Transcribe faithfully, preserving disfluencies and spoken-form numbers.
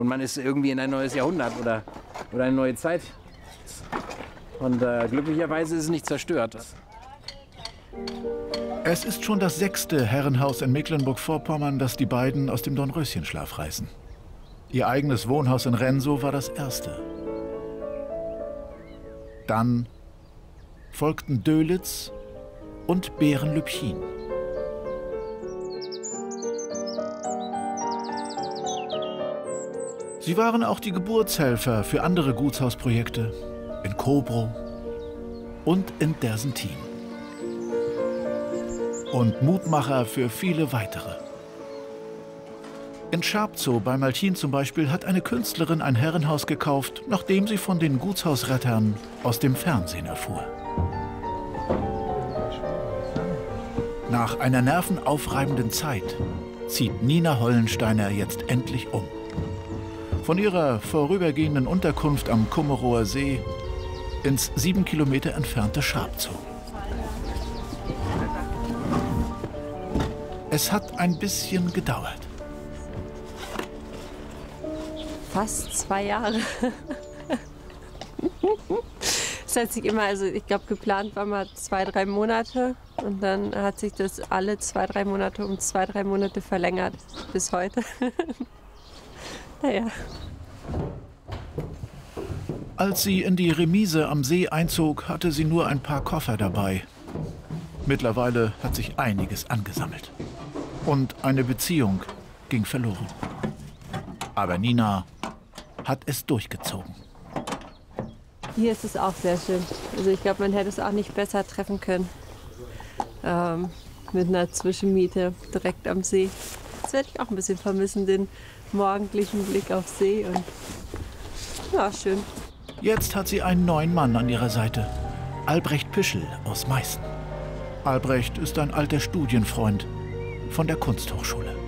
Und man ist irgendwie in ein neues Jahrhundert oder, oder eine neue Zeit. Und äh, glücklicherweise ist es nicht zerstört. Es ist schon das sechste Herrenhaus in Mecklenburg-Vorpommern, das die beiden aus dem Dornröschenschlaf reißen. Ihr eigenes Wohnhaus in Rensow war das erste. Dann folgten Dölitz und Behren-Lübchin. Sie waren auch die Geburtshelfer für andere Gutshausprojekte in Kobrow und in Dersentin. Und Mutmacher für viele weitere. In Scharpzow bei Malchin zum Beispiel hat eine Künstlerin ein Herrenhaus gekauft, nachdem sie von den Gutshausrettern aus dem Fernsehen erfuhr. Nach einer nervenaufreibenden Zeit zieht Nina Hollensteiner jetzt endlich um. Von ihrer vorübergehenden Unterkunft am Kummerower See ins sieben Kilometer entfernte Scharpzow. Es hat ein bisschen gedauert. Fast zwei Jahre. Es hat sich immer, also ich glaube, geplant war mal zwei, drei Monate. Und dann hat sich das alle zwei, drei Monate um zwei, drei Monate verlängert. Bis heute. Naja. Als sie in die Remise am See einzog, hatte sie nur ein paar Koffer dabei. Mittlerweile hat sich einiges angesammelt. Und eine Beziehung ging verloren. Aber Nina hat es durchgezogen. Hier ist es auch sehr schön. Also ich glaube, man hätte es auch nicht besser treffen können. Ähm, mit einer Zwischenmiete direkt am See. Das werde ich auch ein bisschen vermissen, den morgendlichen Blick auf See. Und ja, schön. Jetzt hat sie einen neuen Mann an ihrer Seite. Albrecht Pischel aus Meißen. Albrecht ist ein alter Studienfreund von der Kunsthochschule.